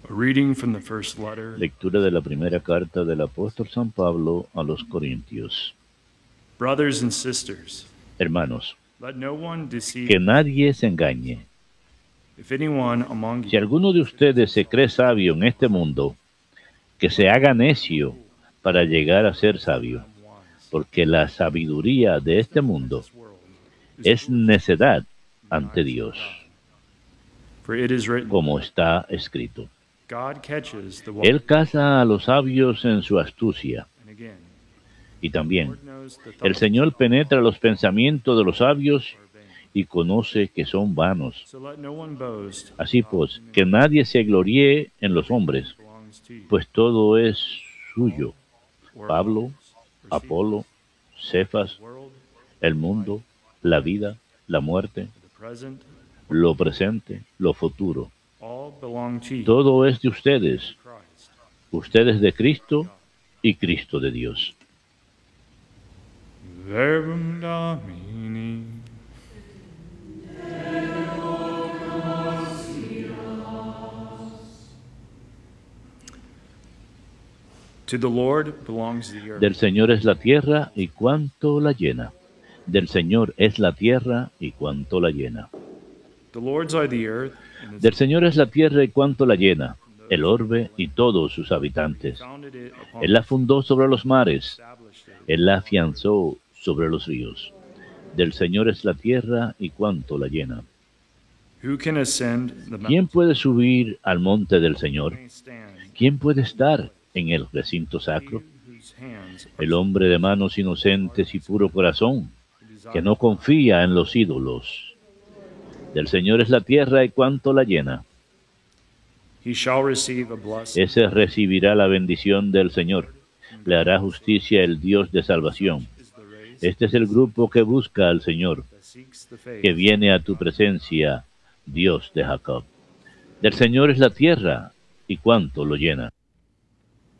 A reading from the first letter. Lectura de la primera carta del apóstol San Pablo a los Corintios. Brothers and sisters, Hermanos, let no one deceive que you. nadie se engañe. If anyone among Si you alguno de ustedes se cree sabio en este mundo, que se haga necio para llegar a ser sabio, porque la sabiduría de este mundo es necedad ante Dios, for it is written, como está escrito. God catches the Él wise. caza a los sabios en su astucia. And again, Y the también, Lord knows the el thoughts Señor of penetra all los pensamientos de los sabios are vain. y conoce que son vanos. So let no one boast Así about pues, human que nadie se gloríe en los hombres, belongs to you. pues todo es suyo. Or Pablo, Apollos, or Apolo, Cephas, Cefas, the world, el mundo, la vida, la muerte, the present, lo presente, lo futuro. all belong to you. Todo es de ustedes, Christ. ustedes de Cristo y Cristo de Dios. Verbum Domini. To the Lord belongs the earth. Del Señor es la tierra y cuánto la llena. Del Señor es la tierra y cuánto la llena. The Lord's are the earth and Del its Señor es la tierra y cuánto la llena, el orbe y todos sus habitantes. founded it upon Él la fundó sobre los mares, established it. Él la afianzó sobre los ríos. Del Señor es la tierra y cuánto la llena. Who can ascend the ¿Quién mountain? puede subir al monte del Señor? May stand ¿Quién puede estar en el recinto sacro? he whose hands are El hombre de manos inocentes y puro corazón, que no confía en los ídolos. Del Señor es la tierra y cuánto la llena. He shall receive a blessing. Ese recibirá la bendición del Señor. Le hará justicia el Dios de salvación. Is the race Este es el grupo que busca al Señor, that seeks the faith. que viene a tu presencia, Dios de Jacob. Del Señor es la tierra y cuánto lo llena.